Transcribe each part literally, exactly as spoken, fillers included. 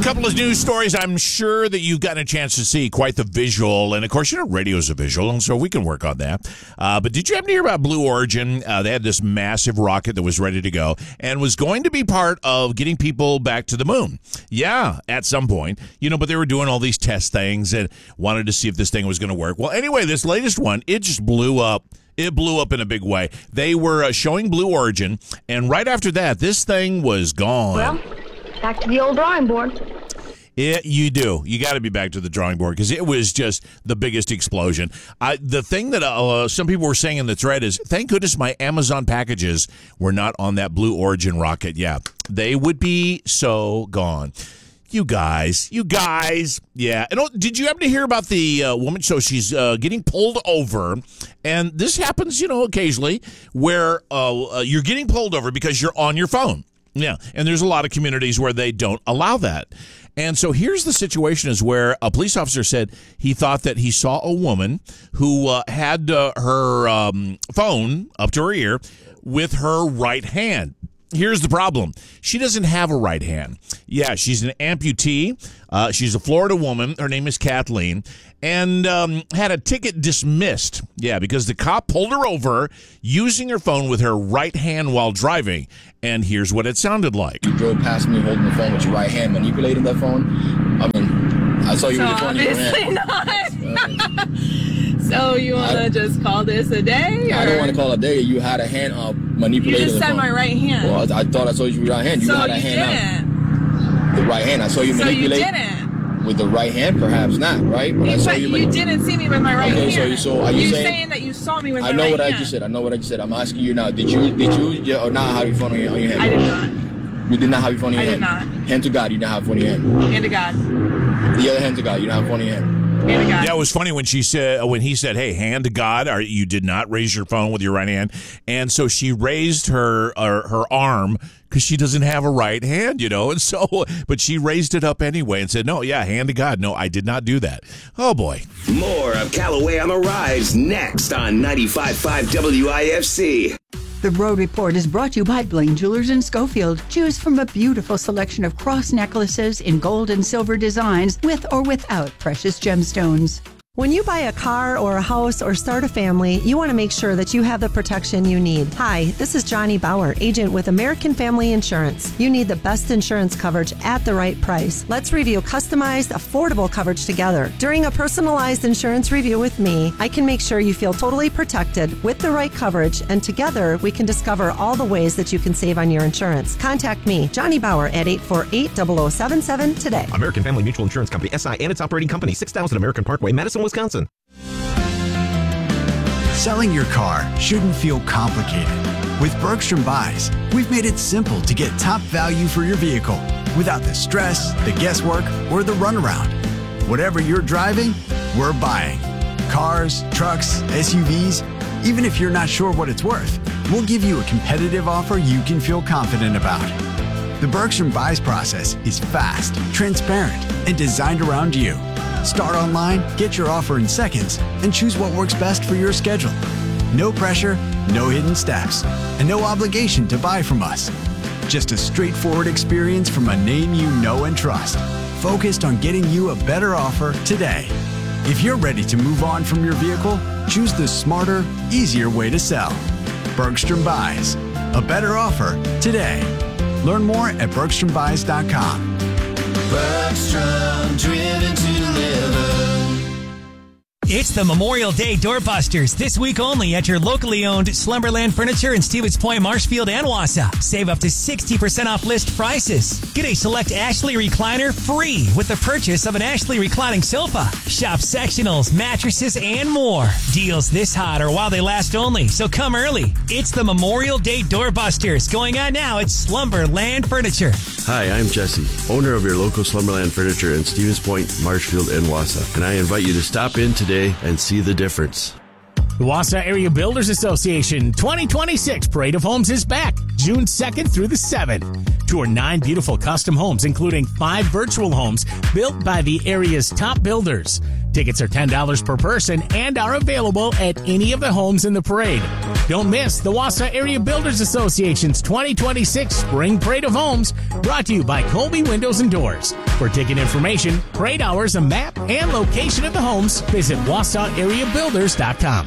A couple of news stories I'm sure that you've gotten a chance to see. Quite the visual. And, of course, you know, radio's a visual, and so we can work on that. Uh, but did you happen to hear about Blue Origin? Uh, they had this massive rocket that was ready to go and was going to be part of getting people back to the moon. Yeah, at some point. You know, but they were doing all these test things and wanted to see if this thing was going to work. Well, anyway, this latest one, it just blew up. It blew up in a big way. They were uh, showing Blue Origin, and right after that, this thing was gone. Well, back to the old drawing board. It, you do. You got to be back to the drawing board because it was just the biggest explosion. I, the thing that uh, some people were saying in the thread is, thank goodness my Amazon packages were not on that Blue Origin rocket. Yeah, they would be so gone. You guys, you guys. Yeah. And oh, did you happen to hear about the uh, woman? So she's uh, getting pulled over. And this happens, you know, occasionally where uh, uh, you're getting pulled over because you're on your phone. Yeah. And there's a lot of communities where they don't allow that. And so here's the situation is where a police officer said he thought that he saw a woman who uh, had uh, her um, phone up to her ear with her right hand. Here's the problem. She doesn't have a right hand. Yeah, she's an amputee. Uh, she's a Florida woman. Her name is Kathleen. And um, had a ticket dismissed. Yeah, because the cop pulled her over using her phone with her right hand while driving. And here's what it sounded like. You drove past me holding the phone with your right hand, manipulating that phone. I mean, I saw you so with your phone in your hand. Obviously not. So you want to just call this a day? Or? I don't want to call it a day. You had a hand up manipulating You just the said phone. my right hand. Well, I, I thought I saw you with your right hand. You so had a you hand didn't. up. The right hand. I saw you so manipulate. So you didn't. With the right hand, perhaps not, right? But you I saw said you, you didn't see me with my right okay, hand. So you so are you You're saying, saying that you saw me with my right hand? I know what I just said. I know what I just said. I'm asking you now. Did you did you yeah, or not have your phone on your, on your hand? I did not. You did not have your phone in your I hand? I did not. Hand to God, you did not have your phone in your hand. Hand to God. The other hand to God, you don't have your phone in your hand. Hand to God. Yeah, it was funny when she said when he said, "Hey, hand to God," or you did not raise your phone with your right hand, and so she raised her uh, her arm because she doesn't have a right hand, you know, and so but she raised it up anyway and said, "No, yeah, hand to God, no, I did not do that." Oh boy! More of Callaway on the Rise next on ninety-five point five W I F C. The Road Report is brought to you by Blaine Jewelers in Schofield. Choose from a beautiful selection of cross necklaces in gold and silver designs with or without precious gemstones. When you buy a car or a house or start a family, you want to make sure that you have the protection you need. Hi, this is Johnny Bauer, agent with American Family Insurance. You need the best insurance coverage at the right price. Let's review customized, affordable coverage together. During a personalized insurance review with me, I can make sure you feel totally protected with the right coverage, and together we can discover all the ways that you can save on your insurance. Contact me, Johnny Bauer, at eight four eight, zero zero seven seven today. American Family Mutual Insurance Company, S I and its operating company, six thousand American Parkway, Madison, Wisconsin. Selling your car shouldn't feel complicated. With Bergstrom Buys, we've made it simple to get top value for your vehicle without the stress, the guesswork, or the runaround. Whatever you're driving, we're buying. Cars, trucks, S U Vs, even if you're not sure what it's worth, we'll give you a competitive offer you can feel confident about. The Bergstrom Buys process is fast, transparent, and designed around you. Start online, get your offer in seconds, and choose what works best for your schedule. No pressure, no hidden steps, and no obligation to buy from us. Just a straightforward experience from a name you know and trust, focused on getting you a better offer today. If you're ready to move on from your vehicle, choose the smarter, easier way to sell. Bergstrom Buys. A better offer today. Learn more at bergstrom buys dot com. Bergstrom, driven to deliver. It's the Memorial Day Doorbusters, this week only at your locally owned Slumberland Furniture in Stevens Point, Marshfield, and Wausau. Save up to sixty percent off list prices. Get a select Ashley recliner free with the purchase of an Ashley reclining sofa. Shop sectionals, mattresses, and more. Deals this hot or while they last only, so come early. It's the Memorial Day Doorbusters, going on now at Slumberland Furniture. Hi, I'm Jesse, owner of your local Slumberland Furniture in Stevens Point, Marshfield, and Wausau, and I invite you to stop in today and see the difference. The Wausau Area Builders Association twenty twenty-six Parade of Homes is back, June second through the seventh. Tour nine beautiful custom homes, including five virtual homes built by the area's top builders. Tickets are ten dollars per person and are available at any of the homes in the parade. Don't miss the Wausau Area Builders Association's twenty twenty-six Spring Parade of Homes, brought to you by Colby Windows and Doors. For ticket information, parade hours, a map, and location of the homes, visit Wausau Area Builders dot com.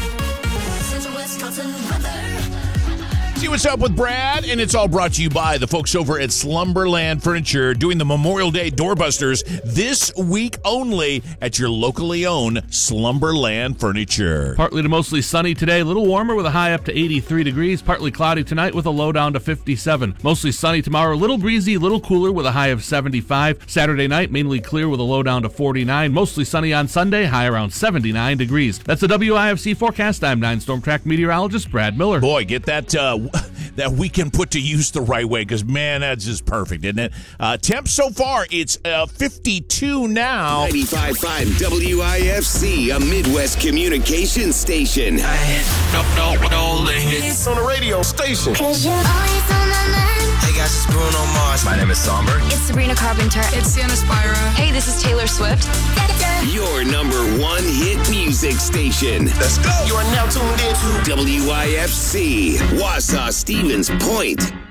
See what's up with Brad, and it's all brought to you by the folks over at Slumberland Furniture, doing the Memorial Day doorbusters this week only at your locally owned Slumberland Furniture. Partly to mostly sunny today, a little warmer with a high up to eighty-three degrees. Partly cloudy tonight with a low down to fifty-seven. Mostly sunny tomorrow, a little breezy, a little cooler with a high of seventy-five. Saturday night, mainly clear with a low down to forty-nine. Mostly sunny on Sunday, high around seventy-nine degrees. That's the W I F C forecast. I'm nine Storm Track meteorologist Brad Miller. Boy, get that uh, that weekend put to use the right way, because, man, that's just perfect, isn't it? Uh, temp so far, it's uh, fifty-two now. ninety-five point five W I F C, a Midwest communication station. Don't know what all the hits on the radio station. Cause you're always on my mind. Hey guys, it's Bruno Mars. My name is Somber. It's Sabrina Carpenter. It's Santa Spyro. Hey, this is Taylor Swift. Your number one hit music station. Let's go. You are now tuned in to W I F C, Wausau Stevens Point.